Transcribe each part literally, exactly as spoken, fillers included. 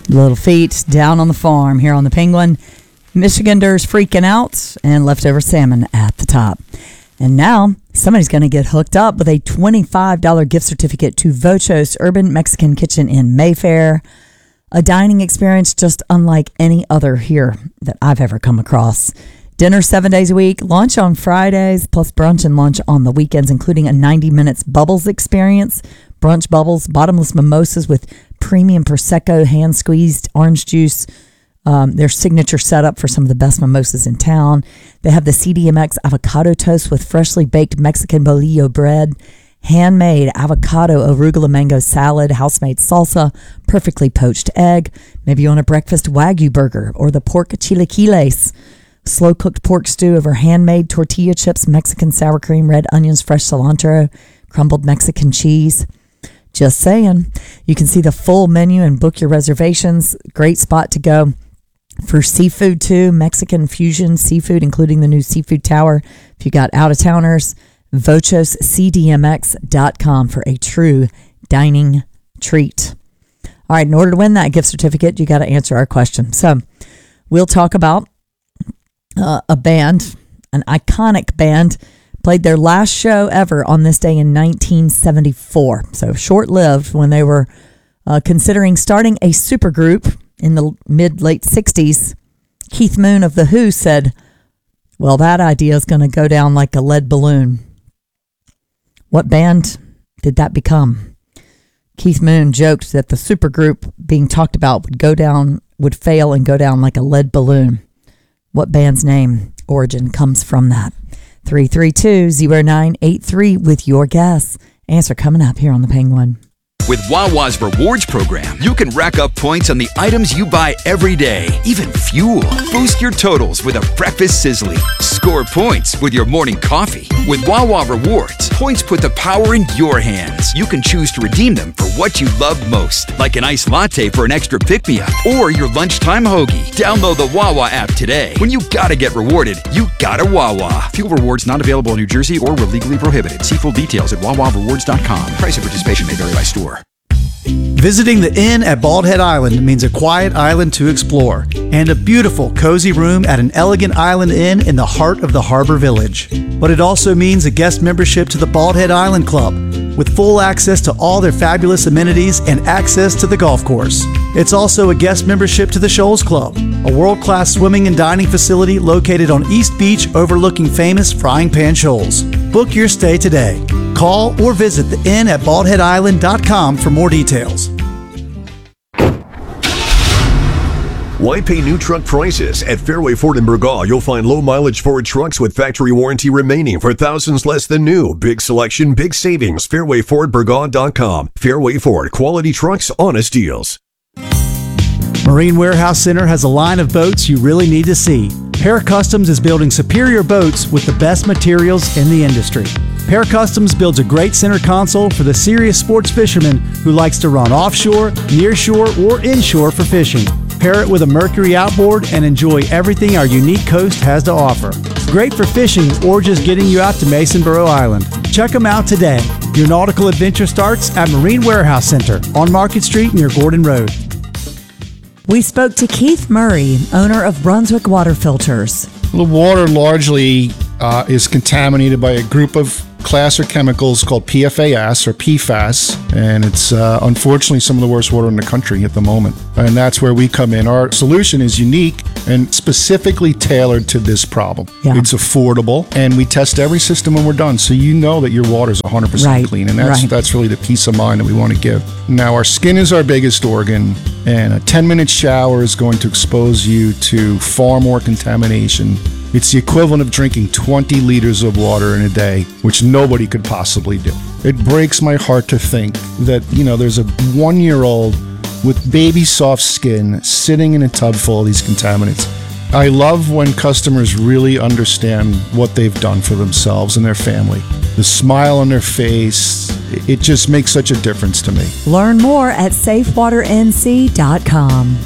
Little feet down on the farm here on the Penguin. Michiganders freaking out and leftover salmon at the top. And now somebody's going to get hooked up with a twenty-five dollars gift certificate to Vocho's Urban Mexican Kitchen in Mayfair. A dining experience just unlike any other here that I've ever come across. Dinner seven days a week, lunch on Fridays, plus brunch and lunch on the weekends, including a ninety minutes bubbles experience. Brunch bubbles, bottomless mimosas with premium Prosecco, hand-squeezed orange juice. Um, their signature setup for some of the best mimosas in town. They have the C D M X avocado toast with freshly baked Mexican bolillo bread, handmade avocado arugula mango salad, house-made salsa, perfectly poached egg. Maybe you want a breakfast Wagyu burger or the pork chilaquiles. Slow-cooked pork stew over handmade tortilla chips, Mexican sour cream, red onions, fresh cilantro, crumbled Mexican cheese. Just saying. You can see the full menu and book your reservations. Great spot to go for seafood too. Mexican fusion seafood, including the new Seafood Tower. If you got out-of-towners, vochos c d m x dot com for a true dining treat. All right, in order to win that gift certificate, you got to answer our question. So we'll talk about uh, a band, an iconic band, played their last show ever on this day in nineteen seventy-four. So short-lived when they were uh, considering starting a supergroup in the mid-late sixties. Keith Moon of The Who said, well, that idea is going to go down like a lead balloon. What band did that become? Keith Moon joked that the supergroup being talked about would go down, would fail and go down like a lead balloon. What band's name origin comes from that? three three two, zero nine eight three with your guess. Answer coming up here on the Penguin. With Wawa's Rewards program, you can rack up points on the items you buy every day, even fuel. Boost your totals with a breakfast sizzly. Score points with your morning coffee. With Wawa Rewards, points put the power in your hands. You can choose to redeem them for what you love most, like an iced latte for an extra pick-me-up or your lunchtime hoagie. Download the Wawa app today. When you gotta get rewarded, you gotta Wawa. Fuel rewards not available in New Jersey or were legally prohibited. See full details at wawa rewards dot com. Price and participation may vary by store. Visiting the Inn at Bald Head Island means a quiet island to explore and a beautiful, cozy room at an elegant island inn in the heart of the harbor village. But it also means a guest membership to the Bald Head Island Club with full access to all their fabulous amenities and access to the golf course. It's also a guest membership to the Shoals Club, a world-class swimming and dining facility located on East Beach overlooking famous Frying Pan Shoals. Book your stay today. Call or visit the inn at bald head island dot com for more details. Why pay new truck prices? At Fairway Ford in Burgaw, you'll find low-mileage Ford trucks with factory warranty remaining for thousands less than new. Big selection, big savings. fairway ford burgaw dot com. Fairway Ford. Quality trucks, honest deals. Marine Warehouse Center has a line of boats you really need to see. Para Customs is building superior boats with the best materials in the industry. Para Customs builds a great center console for the serious sports fisherman who likes to run offshore, nearshore, or inshore for fishing. Pair it with a Mercury outboard and enjoy everything our unique coast has to offer. Great for fishing or just getting you out to Masonboro Island. Check them out today. Your nautical adventure starts at Marine Warehouse Center on Market Street near Gordon Road. We spoke to Keith Murray, owner of Brunswick Water Filters. The water largely uh, is contaminated by a group of class or chemicals called P F A S or P FAS, and it's uh, unfortunately some of the worst water in the country at the moment. And that's where we come in. Our solution is unique and specifically tailored to this problem. Yeah. It's affordable, and we test every system when we're done, so you know that your water is one hundred percent Right. clean, and that's Right. that's really the peace of mind that we want to give. Now, our skin is our biggest organ, and a ten-minute shower is going to expose you to far more contamination. It's the equivalent of drinking twenty liters of water in a day, which nobody could possibly do. It breaks my heart to think that, you know, there's a one-year-old with baby soft skin sitting in a tub full of these contaminants. I love when customers really understand what they've done for themselves and their family. The smile on their face, it just makes such a difference to me. Learn more at safe water n c dot com.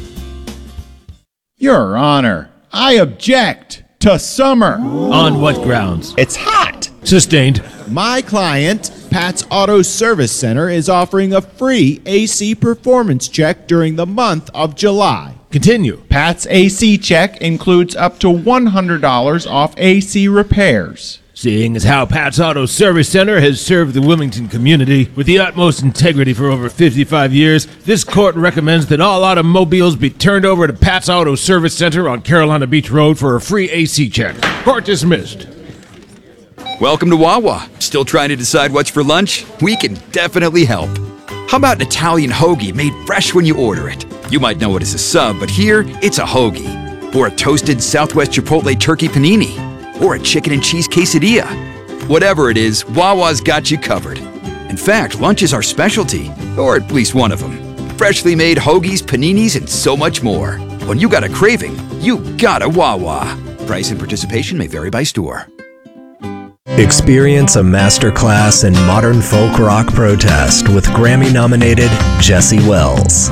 Your Honor, I object to summer. On what grounds? It's hot. Sustained. My client, Pat's Auto Service Center, is offering a free A C performance check during the month of July. Continue. Pat's A C check includes up to one hundred dollars off A C repairs. Seeing as how Pat's Auto Service Center has served the Wilmington community with the utmost integrity for over fifty-five years, this court recommends that all automobiles be turned over to Pat's Auto Service Center on Carolina Beach Road for a free A C check. Court dismissed. Welcome to Wawa. Still trying to decide what's for lunch? We can definitely help. How about an Italian hoagie made fresh when you order it? You might know it as a sub, but here it's a hoagie. Or a toasted Southwest Chipotle turkey panini. Or a chicken and cheese quesadilla. Whatever it is, Wawa's got you covered. In fact, lunch is our specialty, or at least one of them. Freshly made hoagies, paninis, and so much more. When you got a craving, you got a Wawa. Price and participation may vary by store. Experience a masterclass in modern folk rock protest with Grammy-nominated Jesse Wells.